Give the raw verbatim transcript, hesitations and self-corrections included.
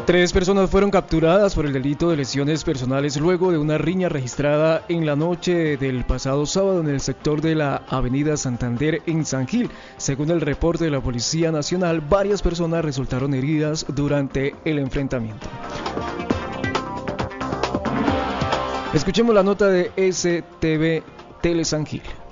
Tres personas fueron capturadas por el delito de lesiones personales luego de una riña registrada en la noche del pasado sábado en el sector de la Avenida Santander en San Gil. Según el reporte de la Policía Nacional, varias personas resultaron heridas durante el enfrentamiento. Escuchemos la nota de S T V Tele San Gil.